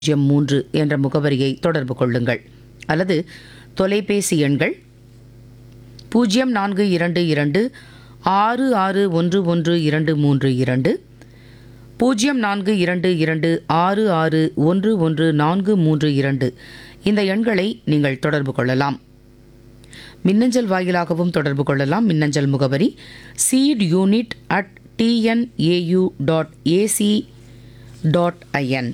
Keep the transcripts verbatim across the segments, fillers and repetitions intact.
பூஜ்ஜியம் மூன்று என்ற முகவரியை தொடர்பு கொள்ளுங்கள். அல்லது தொலைபேசி எண்கள் பூஜ்ஜியம் நான்கு இரண்டு இரண்டு ஆறு ஆறு ஒன்று ஒன்று இரண்டு மூன்று இரண்டு, பூஜ்ஜியம் நான்கு இரண்டு இரண்டு ஆறு ஆறு ஒன்று ஒன்று நான்கு மூன்று இரண்டு இந்த எண்களை நீங்கள் தொடர்பு கொள்ளலாம். மின்னஞ்சல் வாயிலாகவும் தொடர்பு கொள்ளலாம். மின்னஞ்சல் முகவரி seat unit at TNAU dot AC dot IN.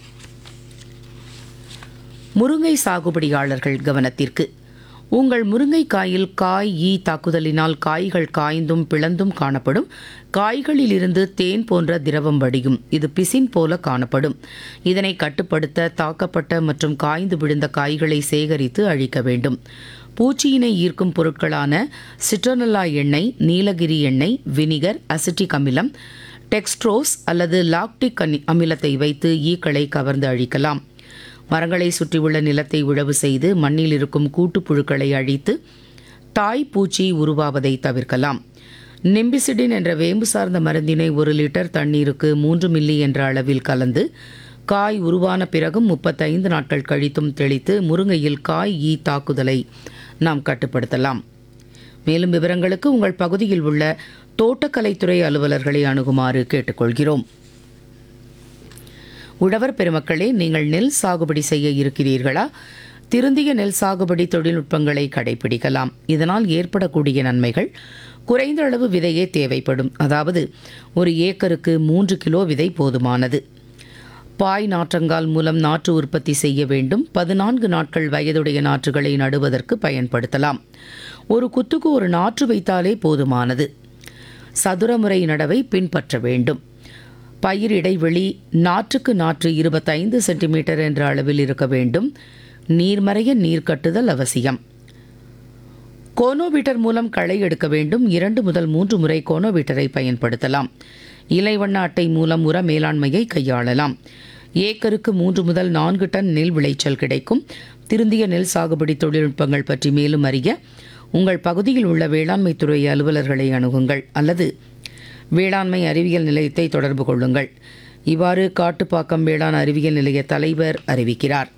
முருங்கை சாகுபடியாளர்கள் கவனத்திற்கு. உங்கள் முருங்கைக்காயில் காய் ஈ தாக்குதலினால் காய்கள் காய்ந்தும் பிளந்தும் காணப்படும். காய்களில் இருந்து தேன் போன்ற திரவம் வடியும். இது பிசின் போல காணப்படும். இதனை கட்டுப்படுத்த தாக்கப்பட்ட மற்றும் காய்ந்து விழுந்த காய்களை சேகரித்து அழிக்க வேண்டும். பூச்சியினை ஈர்க்கும் பொருட்களான சிட்ரோனல்லா எண்ணெய், நீலகிரி எண்ணெய், வினிகர், அசிட்டிக் அமிலம், டெக்ஸ்ட்ரோஸ் அல்லது லாக்டிக் அமிலத்தை வைத்து ஈக்களை கவர்ந்து அழிக்கலாம். மரங்களை சுற்றியுள்ள நிலத்தை உழவு செய்து மண்ணில் இருக்கும் கூட்டுப்புழுக்களை அழித்து தாய் பூச்சி உருவாவதை தவிர்க்கலாம். நிம்பிசிடின் என்ற வேம்பு சார்ந்த மருந்தினை ஒரு லிட்டர் தண்ணீருக்கு மூன்று மில்லி என்ற அளவில் கலந்து காய் உருவான பிறகும் முப்பத்தைந்து நாட்கள் கழித்தும் தெளித்து முருங்கையில் காய் ஈ தாக்குதலை நாம் கட்டுப்படுத்தலாம். மேலும் விவரங்களுக்கு உங்கள் பகுதியில் உள்ள தோட்டக்கலைத்துறை அலுவலர்களை அணுகுமாறு கேட்டுக்கொள்கிறோம். உழவர் பெருமக்களே, நீங்கள் நெல் சாகுபடி செய்ய இருக்கிறீர்களா? திருந்திய நெல் சாகுபடி தொழில்நுட்பங்களை கடைபிடிக்கலாம். இதனால் ஏற்படக்கூடிய நன்மைகள்: குறைந்த அளவு விதையே தேவைப்படும். அதாவது ஒரு ஏக்கருக்கு மூன்று கிலோ விதை போதுமானது. பாய் நாற்றங்கால் மூலம் நாற்று உற்பத்தி செய்ய வேண்டும். பதினான்கு நாட்கள் வயதுடைய நாற்றுகளை நடுவதற்கு பயன்படுத்தலாம். ஒரு குத்துக்கு ஒரு நாற்று வைத்தாலே போதுமானது. சதுரமுறை நடவை பின்பற்ற வேண்டும். பயிர் இடைவெளி நாற்றுக்கு நாற்று இருபத்தைந்து சென்டிமீட்டர் என்ற அளவில் இருக்க வேண்டும். நீர்மறைய நீர் கட்டுதல் அவசியம். கோனோவீட்டர் மூலம் களை எடுக்க வேண்டும். இரண்டு முதல் மூன்று முறை கோனோவீட்டரை பயன்படுத்தலாம். இலைவண்ண அட்டை மூலம் உர மேலாண்மையை கையாளலாம். ஏக்கருக்கு மூன்று முதல் நான்கு டன் நெல் விளைச்சல் கிடைக்கும். திருந்திய நெல் சாகுபடி தொழில்நுட்பங்கள் பற்றி மேலும் அறிய உங்கள் பகுதியில் உள்ள வேளாண்மை துறை அலுவலர்களை அணுகுங்கள் அல்லது வேளாண்மை அறிவியல் நிலையத்தை தொடர்பு கொள்ளுங்கள். இவ்வாறு காட்டுப்பாக்கம் வேளாண் அறிவியல் நிலைய தலைவர் அறிவிக்கிறார்.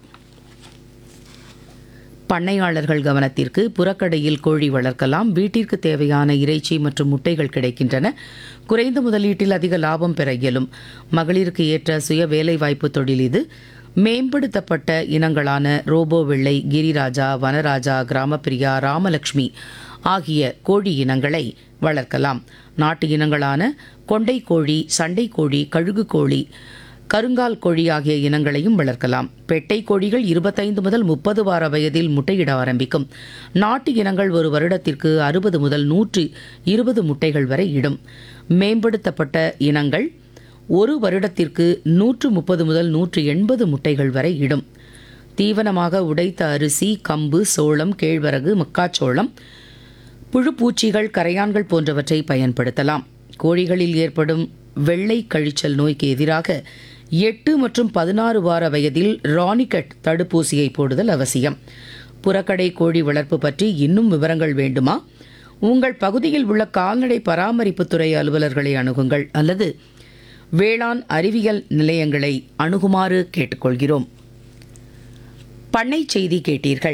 பண்ணையாளர்கள் கவனத்திற்கு. புறக்கடையில் கோழி வளர்க்கலாம். வீட்டிற்கு தேவையான இறைச்சி மற்றும் முட்டைகள் கிடைக்கின்றன. குறைந்த முதலீட்டில் அதிக லாபம் பெற இயலும். மகளிருக்கு ஏற்ற சுய வேலைவாய்ப்பு தொழில் இது. மேம்படுத்தப்பட்ட இனங்களான ரோபோ வெள்ளை, கிரிராஜா, வனராஜா, கிராமப்பிரியா, ராமலட்சுமி ஆகிய கோழி இனங்களை வளர்க்கலாம். நாட்டு இனங்களான கொண்டை கோழி, சண்டை கோழி, கழுகு கோழி, கருங்கால் கோழி ஆகிய இனங்களையும் வளர்க்கலாம். பெட்டை கோழிகள் இருபத்தைந்து முதல் முப்பது வார வயதில் முட்டையிட ஆரம்பிக்கும். நாட்டு இனங்கள் ஒரு வருடத்திற்கு அறுபது முதல் நூற்று இருபது முட்டைகள் வரை இடும். மேம்படுத்தப்பட்ட இனங்கள் ஒரு வருடத்திற்கு நூற்று முப்பது முதல் நூற்று எண்பது முட்டைகள் வரை இடும். தீவனமாக உடைத்த அரிசி, கம்பு, சோளம், கேழ்வரகு, மக்காச்சோளம், புழுப்பூச்சிகள், கரையான்கள் போன்றவற்றை பயன்படுத்தலாம். கோழிகளில் ஏற்படும் வெள்ளை கழிச்சல் நோய்க்கு எதிராக எட்டு மற்றும் பதினாறு வார வயதில் ராணிகட் தடுப்பூசியை போடுதல் அவசியம். புறக்கடை கோழி வளர்ப்பு பற்றி இன்னும் விவரங்கள் வேண்டுமா? உங்கள் பகுதியில் உள்ள கால்நடை பராமரிப்புத்துறை அலுவலர்களை அணுகுங்கள் அல்லது வேளாண் அறிவியல் நிலையங்களை அணுகுமாறு கேட்டுக்கொள்கிறோம். பண்ணை செய்தி கேட்டீர்கள்.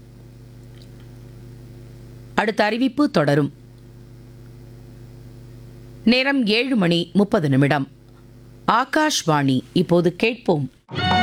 அடுத்த அறிவிப்பு தொடரும். நேரம் ஏழு மணி முப்பது நிமிடம். ஆகாஷ்வாணி. இப்போது கேட்போம்.